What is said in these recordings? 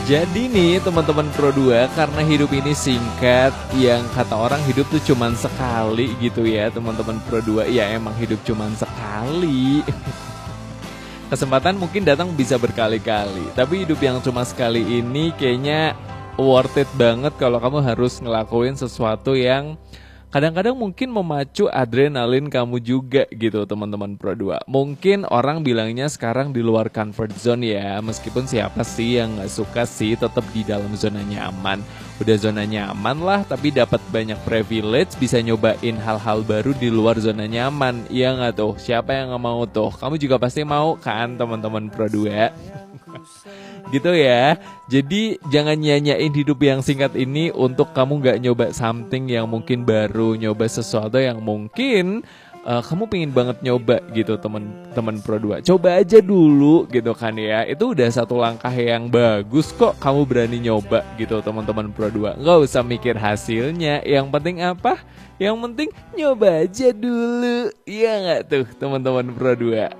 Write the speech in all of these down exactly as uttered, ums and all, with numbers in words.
Jadi nih teman-teman Pro dua, karena hidup ini singkat, yang kata orang hidup tuh cuman sekali gitu ya teman-teman Pro dua. Ya emang hidup cuman sekali. Kesempatan mungkin datang bisa berkali-kali, tapi hidup yang cuma sekali ini kayaknya worth it banget kalau kamu harus ngelakuin sesuatu yang kadang-kadang mungkin memacu adrenalin kamu juga gitu teman-teman Pro dua. Mungkin orang bilangnya sekarang di luar comfort zone ya, meskipun siapa sih yang gak suka sih tetap di dalam zona nyaman. Udah zona nyaman lah, tapi dapat banyak privilege, bisa nyobain hal-hal baru di luar zona nyaman. Iya gak tuh? Siapa yang gak mau tuh? Kamu juga pasti mau kan teman-teman Pro dua? Gitu ya. Jadi jangan nyanyain hidup yang singkat ini untuk kamu gak nyoba something yang mungkin baru, nyoba sesuatu yang mungkin uh, kamu pengen banget nyoba gitu teman-teman Pro dua. Coba aja dulu gitu kan ya. Itu udah satu langkah yang bagus kok kamu berani nyoba gitu teman-teman Pro dua. Gak usah mikir hasilnya. Yang penting apa? Yang penting nyoba aja dulu. Iya gak tuh teman-teman Pro dua?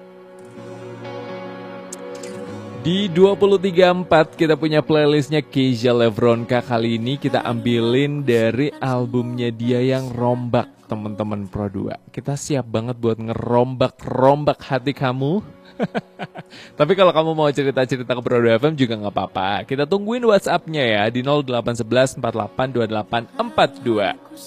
Di dua puluh tiga empat kita punya playlistnya Keisha Levronka. Kali ini kita ambilin dari albumnya dia yang Rombak teman-teman Pro dua. Kita siap banget buat ngerombak-rombak hati kamu. Tapi kalau kamu mau cerita-cerita ke Pro dua F M juga gak apa-apa. Kita tungguin WhatsApp-nya ya di nol delapan satu satu empat delapan dua delapan empat dua.